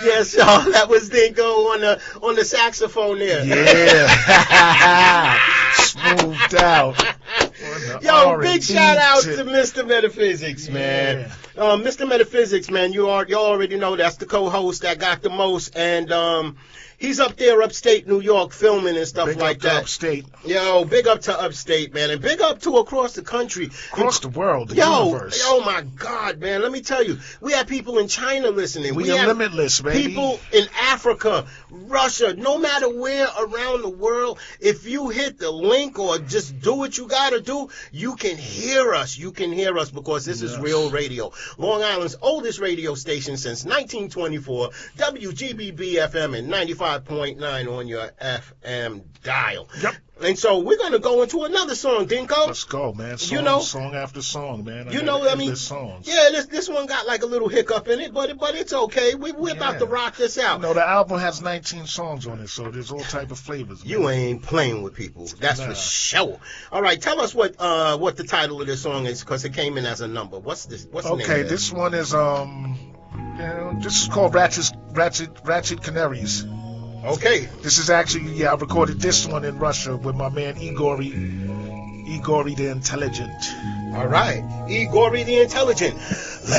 Yes, y'all. That was Dingo on the saxophone there. Yeah. Smoothed out. Yo, big shout out to Mr. Metaphysics, man. Yeah. Mr. Metaphysics, man, you already know that's the co-host that got the most, and he's up there upstate New York filming and stuff Big like up to that. upstate. Yo, big up to upstate, man, and big up to across the country. Across the world, the universe. Oh my God, man, let me tell you, we have people in China listening. We are have limitless, baby. people in Africa, Russia, no matter where around the world, if you hit the link or just do what you gotta do, you can hear us. You can hear us because this is Real Radio. Long Island's oldest radio station since 1924, WGBB FM and 95.9 on your FM dial. Yep. And so we're going to go into another song, Dinko. Let's go, man. Song after song, man. Songs. Yeah, this one got like a little hiccup in it, but it's okay. We're about to rock this out. You know, the album has 19 songs on it, so there's all type of flavors. Man. You ain't playing with people. That's for sure. All right, tell us what the title of this song is, because it came in as a number. What's the name of it? Okay, this one is this is called Ratchet Canaries. Okay. This is actually, I recorded this one in Russia with my man Igory the Intelligent. All right. Igory the Intelligent.